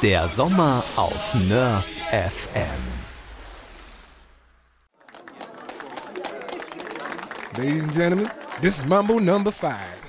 Der Sommer auf Nörs FM. Ladies and gentlemen, this is Mambo number 5.